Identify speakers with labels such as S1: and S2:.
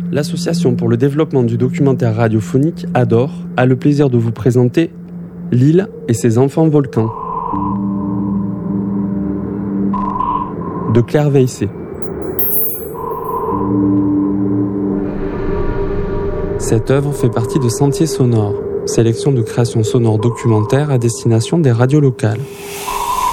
S1: L'association pour le développement du documentaire radiophonique ADOR a le plaisir de vous présenter L'île et ses enfants volcans de Claire Weissé. Cette œuvre fait partie de Sentiers sonores, sélection de créations sonores documentaires à destination des radios locales.